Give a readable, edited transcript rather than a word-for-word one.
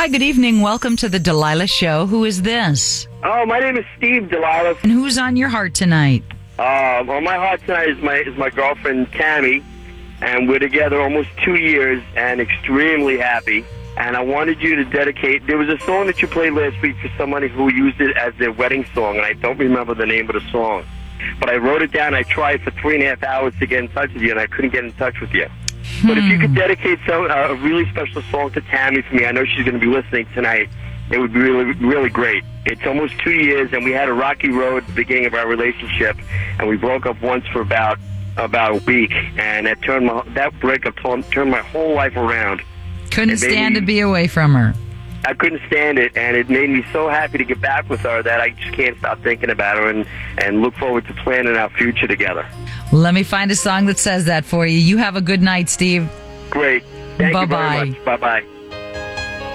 Hi, good evening. Welcome to the Delilah Show. Who is this? Oh, my name is Steve Delilah. And who's on your heart tonight? On my heart tonight is my girlfriend Tammy, and we're together almost 2 years and extremely happy. And I wanted you to dedicate. There was a song that you played last week for somebody who used it as their wedding song, and I don't remember the name of the song. But I wrote it down. I tried for 3.5 hours to get in touch with you, and I couldn't get in touch with you. But if you could dedicate a really special song to Tammy for me, I know she's going to be listening tonight. It would be really, really great. It's almost 2 years, and we had a rocky road at the beginning of our relationship, and we broke up once for about a week, and that breakup turned my whole life around. Couldn't stand to be away from her. I couldn't stand it, and it made me so happy to get back with her that I just can't stop thinking about her and look forward to planning our future together. Let me find a song that says that for you. You have a good night, Steve. Great. Thank you very Bye-bye. much. Bye-bye.